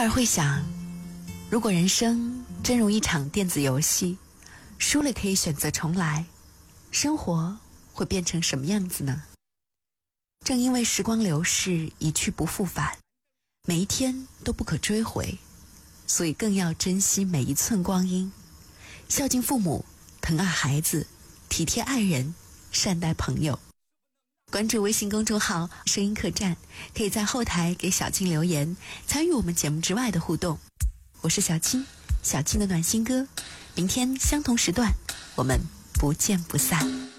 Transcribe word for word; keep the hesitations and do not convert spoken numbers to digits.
尔会想，如果人生真如一场电子游戏，输了可以选择重来，生活会变成什么样子呢？正因为时光流逝，一去不复返，每一天都不可追回，所以更要珍惜每一寸光阴，孝敬父母，疼爱孩子，体贴爱人，善待朋友。关注微信公众号声音客栈，可以在后台给小静留言，参与我们节目之外的互动。我是小静，小静的暖心歌，明天相同时段我们不见不散。